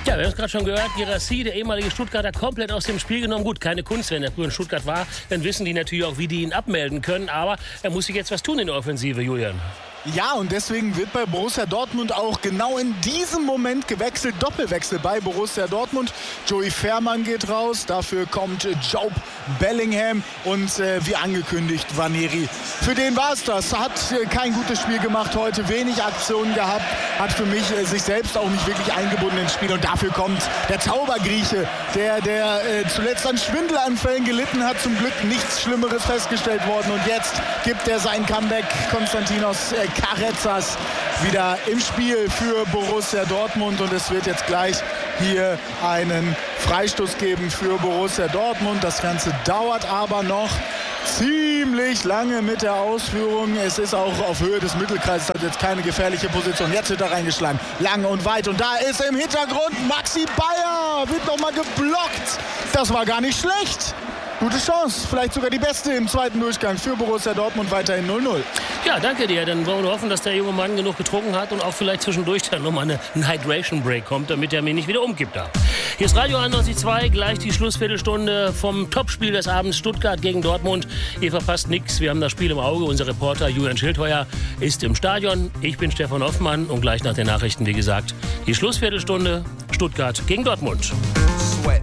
Ja, wir haben es gerade schon gehört, Guirassy, der ehemalige Stuttgarter, komplett aus dem Spiel genommen. Gut, keine Kunst, wenn er früher in Stuttgart war, dann wissen die natürlich auch, wie die ihn abmelden können. Aber er muss sich jetzt was tun in der Offensive, Julian. Ja, und deswegen wird bei Borussia Dortmund auch genau in diesem Moment gewechselt. Doppelwechsel bei Borussia Dortmund. Joey Veerman geht raus, dafür kommt Jobe Bellingham und wie angekündigt Ranieri. Für den war es das. Hat kein gutes Spiel gemacht heute, wenig Aktionen gehabt, hat für mich sich selbst auch nicht wirklich eingebunden ins Spiel. Und dafür kommt der Zaubergrieche, der zuletzt an Schwindelanfällen gelitten hat. Zum Glück nichts Schlimmeres festgestellt worden. Und jetzt gibt er sein Comeback. Konstantinos Karetzas wieder im Spiel für Borussia Dortmund und es wird jetzt gleich hier einen Freistoß geben für Borussia Dortmund. Das Ganze dauert aber noch ziemlich lange mit der Ausführung. Es ist auch auf Höhe des Mittelkreises, hat jetzt keine gefährliche Position. Jetzt wird er reingeschlagen, lang und weit und da ist im Hintergrund Maxi Bayer, wird nochmal geblockt. Das war gar nicht schlecht. Gute Chance, vielleicht sogar die beste im zweiten Durchgang für Borussia Dortmund, weiterhin 0-0. Ja, danke dir. Dann wollen wir hoffen, dass der junge Mann genug getrunken hat und auch vielleicht zwischendurch dann nochmal ein Hydration Break kommt, damit er mich nicht wieder umkippt da. Hier ist Radio 91.2, gleich die Schlussviertelstunde vom Topspiel des Abends Stuttgart gegen Dortmund. Ihr verpasst nichts, wir haben das Spiel im Auge. Unser Reporter Julian Schildheuer ist im Stadion. Ich bin Stefan Hoffmann und gleich nach den Nachrichten, wie gesagt, die Schlussviertelstunde Stuttgart gegen Dortmund.